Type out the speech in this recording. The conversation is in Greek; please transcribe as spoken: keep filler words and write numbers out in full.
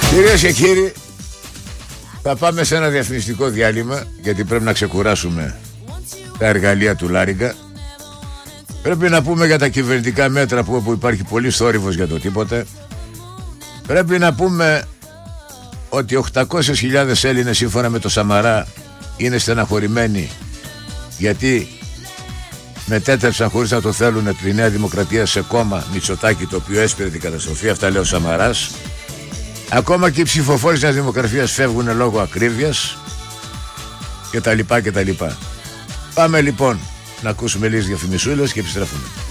Κυρίες και κύριοι, θα πάμε σε ένα διαφημιστικό διάλειμμα, γιατί πρέπει να ξεκουράσουμε τα εργαλεία του Λάριγκα. Πρέπει να πούμε για τα κυβερνητικά μέτρα που, όπου υπάρχει πολύς θόρυβος για το τίποτε. Πρέπει να πούμε ότι οκτακόσιες χιλιάδες Έλληνες σύμφωνα με το Σαμαρά είναι στεναχωρημένοι γιατί μετέτρεψαν χωρίς να το θέλουν τη Νέα Δημοκρατία σε κόμμα Μητσοτάκη, το οποίο έσπηρε την καταστροφή. Αυτά λέει ο Σαμαράς. Ακόμα και οι ψηφοφόροι της Νέας Δημοκρατίας φεύγουν λόγω ακρίβειας και τα λοιπά και τα λοιπά. Πάμε λοιπόν να ακούσουμε λίγες διαφημισούλες και επιστρέφουμε.